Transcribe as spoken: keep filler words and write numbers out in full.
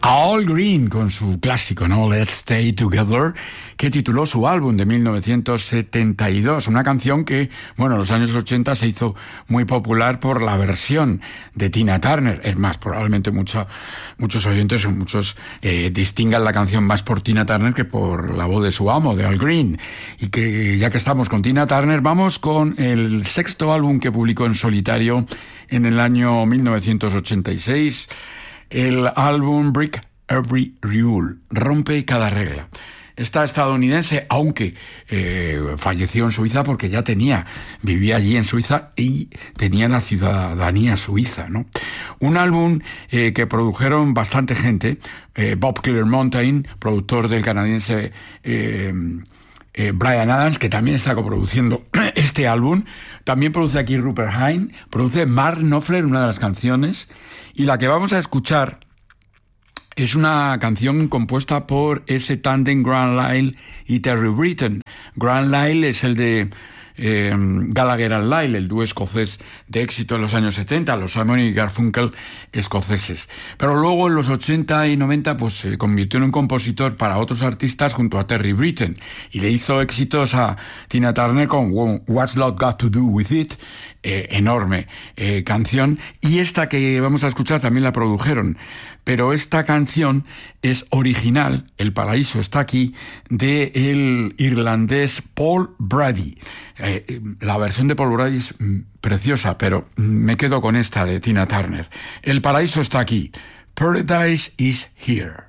Al Green con su clásico, ¿no? Let's Stay Together, que tituló su álbum de mil novecientos setenta y dos. Una canción que, bueno, en los años ochenta se hizo muy popular por la versión de Tina Turner. Es más, probablemente mucha, muchos oyentes o muchos eh, distingan la canción más por Tina Turner que por la voz de su amo, de Al Green. Y que ya que estamos con Tina Turner, vamos con el sexto álbum que publicó en solitario en el año mil novecientos ochenta y seis. El álbum Break Every Rule, rompe cada regla. Esta estadounidense, aunque eh, falleció en Suiza porque ya tenía, vivía allí en Suiza y tenía la ciudadanía suiza, ¿no? Un álbum eh, que produjeron bastante gente, eh, Bob Clearmountain, productor del canadiense eh, eh, Bryan Adams, que también está coproduciendo este álbum. También produce aquí Rupert Hine, produce Mark Knopfler, una de las canciones, y la que vamos a escuchar es una canción compuesta por ese tándem Grant Lyle y Terry Britten. Grant Lyle es el de eh, Gallagher and Lyle, el dúo escocés de éxito en los años setenta, los Simon y Garfunkel escoceses. Pero luego en los ochenta y noventa pues se convirtió en un compositor para otros artistas junto a Terry Britten y le hizo éxitos a Tina Turner con What's Love Got to Do With It, eh, enorme eh, canción, y esta que vamos a escuchar también la produjeron. Pero esta canción es original, El Paraíso está aquí, de el irlandés Paul Brady. Eh, la versión de Paul Brady es mm, preciosa, pero me quedo con esta de Tina Turner. El Paraíso está aquí. Paradise is here.